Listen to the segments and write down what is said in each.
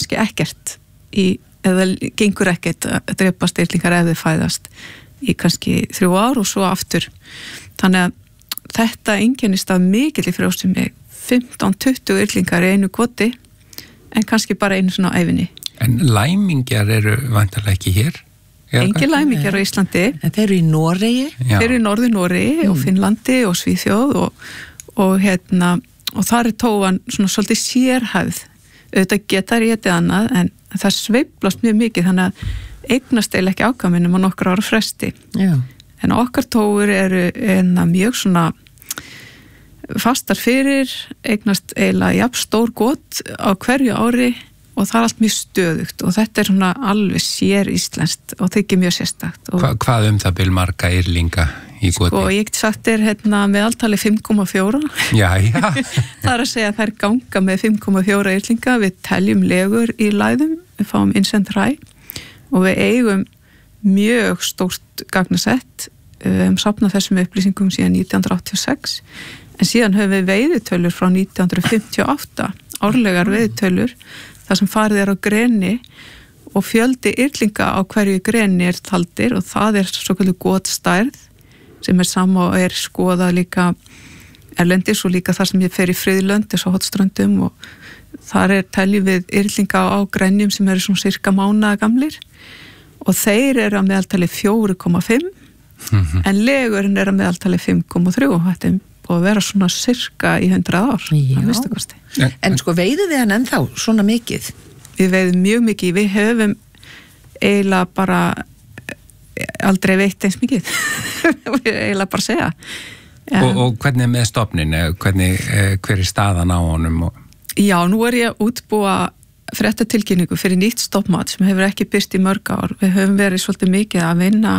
kannski ekkert eða gengur ekkert að drepa stirlingar ef þið fæðast í kannski 3 ár og svo aftur. Þannig að þetta einkennist af mikil í frjósemi 15-20 yrlingar í einu kvoti en kannski bara einu svona ævinni. En læmingjar eru vantarlega ekki hér? Engin læmingjar á Íslandi. En þeir eru í Noregi? Þeir eru í Norður-Noregi og Finnlandi og Svíþjóð og þar tófan svona svolítið sérhæfð. Auðvitað geta þær étið annað en það sveiflast mjög mikið þannig að eignast eiginlega ekki ákvæminum á nokkur ára fresti. Já. En okkar tófur eru mjög svona fastar fyrir, eignast eiginlega jafn stór got á hverju ári og það er allt mjög stöðugt og þetta svona alveg sér íslenskt og þykir mjög sérstakt. Hvað það bil marga yrlinga í goti? Sko, ég get sagt meðaltali 5,4. Já. Það er að segja að þær ganga með 5,4 yrlinga, við teljum legur í læðum, við fáum innsend hræ og við eigum mjög stórt gagnasett, safnað þessum upplýsingum síðan 1986, en síðan höfum við veiðitölur frá 1958, árlegar veiðitölur, þar sem farið á greni og fjöldi yrlinga á hverju greni taldir og það svo kallu gotstærð sem sama og skoðað líka erlendis og líka þar sem ég fer í friðlönd eins og Hornströndum og þar teljum við yrlinga á grenjum sem eru svona cirka mánaða gamlir og þeir eru að meðaltali 4,5 en legurinn að meðaltali 5,3 og þetta búið að vera svona cirka í 100 ár. Já. En sko veiðið þið hann ennþá svona mikið? Við veiðum mjög mikið, við höfum eiginlega bara aldrei veitt eins mikið. Við eiginlega bara segja. Og hvernig með stofnin? Hver er staðan á honum? Já, nú er ég að útbúa fréttatilkynningu fyrir nýtt stofnmat sem hefur ekki birst í mörg ár. Við höfum verið svolítið mikið að vinna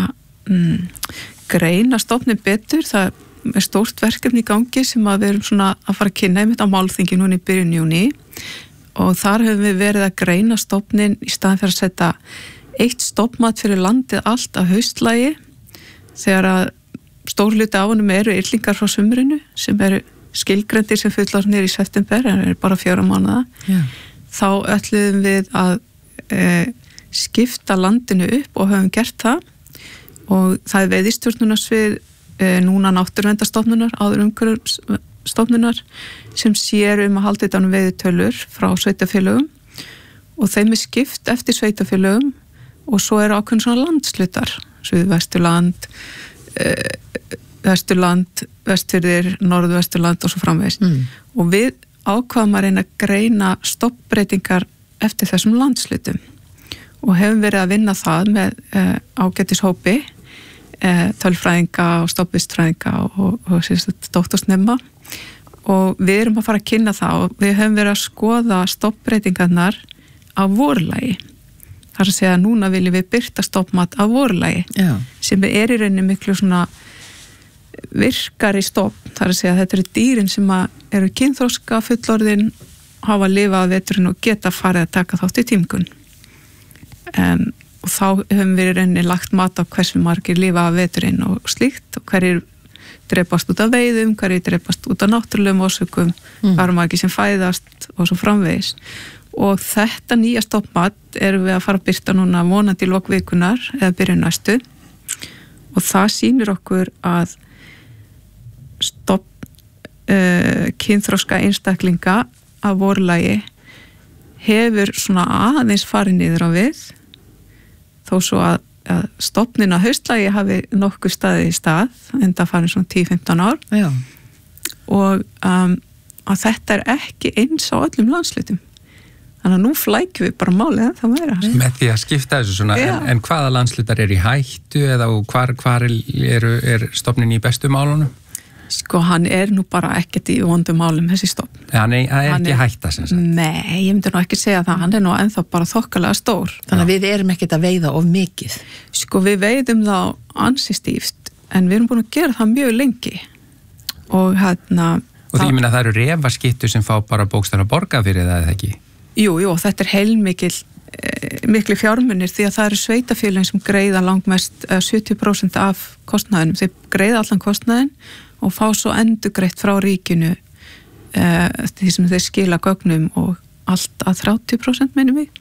greina stofnin betur, það er stórt verkefni í gangi sem við erum svona að fara að kynna einmitt á málþingi núna í byrjun júní og þar höfum við verið að greina stofnin í staðan fyrir að setja eitt stofnmat fyrir landið allt að haustlægi þegar að stór hluti af honum eru yrlingar frá sumrinu sem eru skilgrendir sem fullorðnir í september en eru bara 4 mánuða. Já. Þá ætluðum við að skipta landinu upp og höfum gert það og það er veiðistjórnunarsvið núna náttúruverndarstofnunar, áður umhverfisstofnunar sem sér að halda þetta veiðitölur frá sveitafélögum og þeim er skipt eftir sveitafélögum og svo eru ákveðin svona landslutar, Suðvesturland, Vesturland, Vestfirðir, Norðvesturland og svo framvegis. Og við ákvaðum að reyna að greina stoppbreytingar eftir þessum landslutum og hefum verið að vinna það með ágætishópi tölfræðinga og stoppvistfræðinga og dóttorsnema og við erum að fara að kynna það og við höfum verið að skoða stoppbreytingarnar á vorlagi. Það er að segja að núna viljum við birta stoppmat á vorlagi sem er í rauninni miklu svona virkari stopp. Það er að segja að þetta eru dýrin sem eru kynþroska fullorðin, hafa lifað veturinn og geta farið að taka þátt í tímgun. Og þá höfum við rauninni lagt mat á hversu margir lifa af veturinn og slíkt og hverjir drepast út af veiðum, hverjir drepast út af náttúrulegum orsökum, hvað margir sem fæðast og svo framvegis. Og þetta nýja stoppmat erum við að fara að birta núna vonandi í lok vikunar eða byrjun næstu og það sýnir okkur að kynþroska einstaklinga af vorlagi hefur svona aðeins farið niður á við þó svo að stofnin að haustlagi hafi nokkuð staðið í stað enda farin svona 10-15 ár. Já. Og að þetta er ekki eins á öllum landslutum þannig að nú flækjum við bara málið en það meira. Með því að skipta þessu svona en hvaða landslutar eru í hættu eða hvar er stofnin í bestu málunum? Sko, hann er nú bara ekkert í vondum málum þessi stofn. Hann er ekki hætta sem sagt. Nei, ég myndi nú ekki segja það, hann er nú ennþá bara þokkalega stór. Þannig að við erum ekkert að veiða of mikið. Sko, við veiðum þá ansi stíft, en við erum búin að gera það mjög lengi. Og Og því að það eru refaskittur sem fá bara bókstaflega borga fyrir það eða ekki? Jú, þetta er mikli fjármunir því að það eru sveitafélögin sem greiða langmest 70% af kostnaðinum. Þeir greiða allan kostnaðin og fá svo endurgreitt frá ríkinu því sem þeir skila gögnum og allt að 30% minnum mig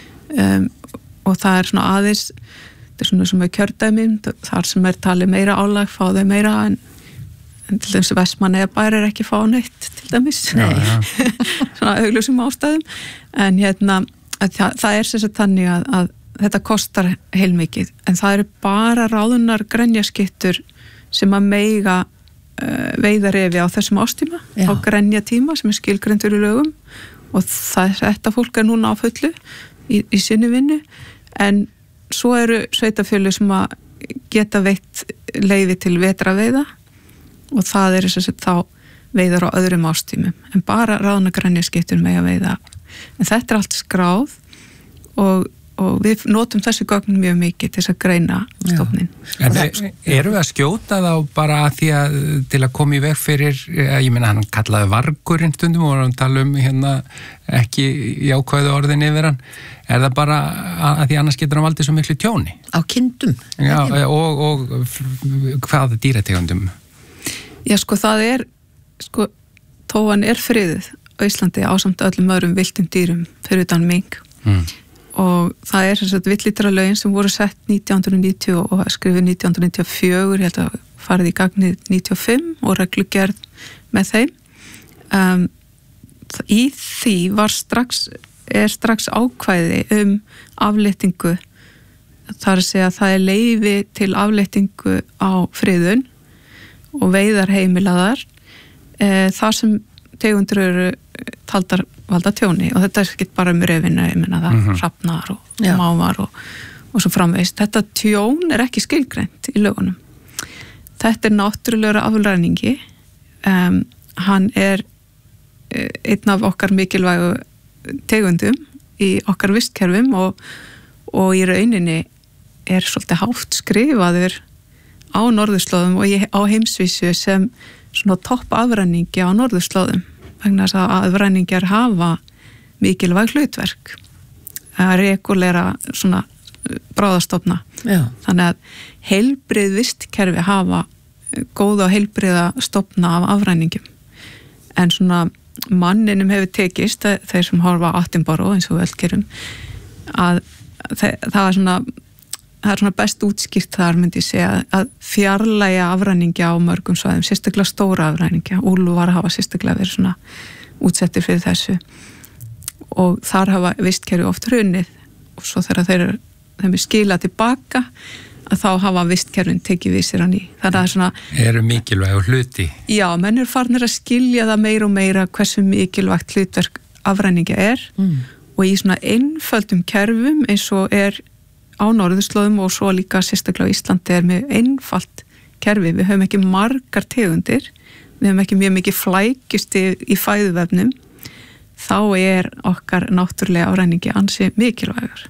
og það svona aðeins þetta svona sem kjördæmin þar sem talið meira álag fá þau meira en til dæmis Vestmannaeyjabær ekki fá neitt til dæmis svona augljósum ástæðum en það sem sagt þannig að þetta kostar heilmikið en það eru bara ráðunar grenjaskittur sem að meiga veiðarefi á þessum ástíma á grenjatíma sem skilgreindur í lögum og þetta fólk núna á fullu í sinni vinnu en svo eru sveitafélög sem að geta veitt leyfi til vetraveiða og það eru sem sagt þá veiðar á öðrum ástímum en bara ráðna grenjaskittur mega veiða en þetta allt skráð og við notum þessi gögn mjög mikið til þess að greina stofnin. En eru við að skjóta þá bara að því að til að koma í veg fyrir, ég meina hann kallaði vargurinn stundum og hann tala ekki jákvæðu orðin yfir hann, er það bara að því annars getur hann valdið svo miklu tjóni? Á kindum? Já, og hvaða dýrategundum? Já, það þó hann friðuð á Íslandi ásamt öllum öðrum villtum dýrum fyrir utan mink. Og það sem sagt villítaralögin sem voru sett 1990 og skrifið 1994, ég held að farið í gagnið 95 og reglugerð með þeim. Í því er strax ákvæði afléttingu, þar að segja að það leyfi til afléttingu á friðun og veiðar heimilaðar, þar sem tegundur eru taldar valda tjóni og þetta ekki bara refina, ég menna það hrafnar og mávar og svo framvegis. Þetta tjón ekki skilgreint í lögunum. Þetta náttúrulegur afræningi, hann einn af okkar mikilvægu tegundum í okkar vistkerfum og í rauninni svolítið hátt skrifaður á norðurslóðum og á heimsvísu sem svona topp afræningi á norðurslóðum vegna þess að afræningar hafa mikilvæg hlutverk að regulera svona bráðastofna. Þannig að heilbrigð vistkerfi hafa góða og heilbrigða stofna af afræningum. En svona manninum hefur tekist, þeir sem horfa á Attenborough eins og velgerum, að það er svona best útskýrt þar myndi ég segja að fjarlægja afræningja á mörgum svæðum, sérstaklega stóra afræningja. Úlfar hafa sérstaklega verið svona útsettir fyrir þessu og þar hafa vistkerfi oft hrunið og svo þegar þeim skilað tilbaka að þá hafa vistkerfin tekið við sér hann í. Það er svona eru mikilvæg hluti. Já, menn farnir að skilja það meira og meira hversu mikilvægt hlutverk afræningja og í svona einföldum kerfum eins og á norðurslóðum og svo líka sérstaklega á Íslandi með einfalt kerfi. Við höfum ekki margar tegundir, við höfum ekki mjög mikið flækjusti í fæðuvefnum, þá okkar náttúrulega afræningi ansi mikilvægur.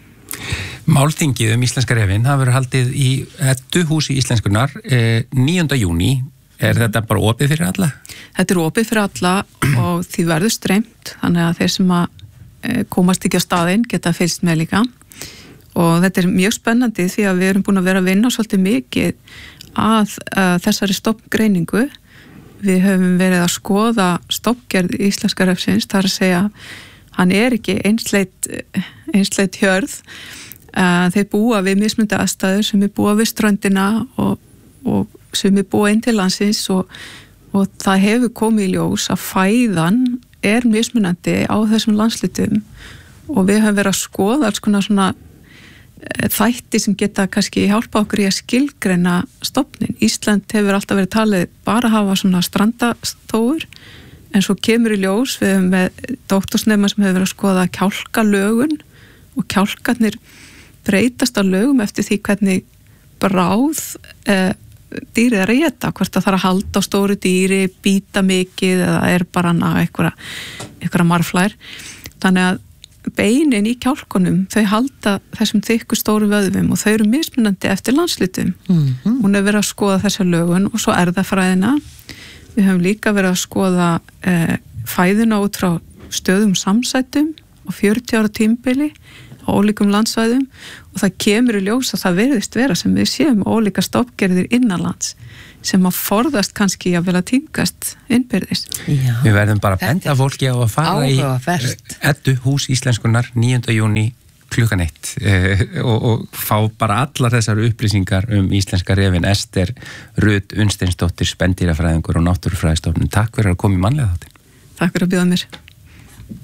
Málþingið íslenska refinn, það verður haldið í Edduhúsi íslenskunar 9. júní. Er þetta bara opið fyrir alla? Þetta opið fyrir alla og því verður streymt, þannig að þeir sem komast ekki á staðinn geta fylgst með líka. Og þetta mjög spennandi því að við erum búin að vera að vinna svolítið mikið að þessari stoppgreiningu. Við höfum verið að skoða stoppgerð íslenska refsins, þar að segja hann ekki einsleit hjörð. Þeir búa við mismunandi aðstæður sem búa við ströndina og sem búa inn til landsins og það hefur komið í ljós að fæðan mismunandi á þessum landslutum og við höfum verið að skoða alls konar svona þætti sem geta kannski hjálpa okkur í að skilgreina stofnin. Ísland hefur alltaf verið talið bara að hafa svona strandatóur en svo kemur í ljós við með doktorsnema sem hefur verið að skoða kjálkalögun og kjálkarnir breytast á lögum eftir því hvernig bráð dýrið að éta, hvort það þarf að halda á stóru dýri, býta mikið eða bara einhverja marflær. Þannig að beinin í kjálkunum, þau halda þessum þykku stóru vöðvum og þau eru mismunandi eftir landslutum. Hún hefur verið að skoða þessa lögun og svo erfðafræðina. Við höfum líka verið að skoða fæðuna út frá stöðum samsætum og 40 ára tímabili á á ólíkum landsvæðum og það kemur í ljós að það virðist vera sem við séum ólíka stoppgerðir innanlands sem að forðast kannski að vel að tímgast innbyrðis. Já. Við verðum bara að benda fólki á að fara í Eddu hús íslenskunnar 9. júní klukkan 1 og fá bara allar þessar upplýsingar íslenska refin Ester Rut Unnsteinsdóttir, spendýrafræðingur og náttúrufræðistofnun. Takk fyrir að koma í mannlega þáttin. Takk fyrir að bjóða mér.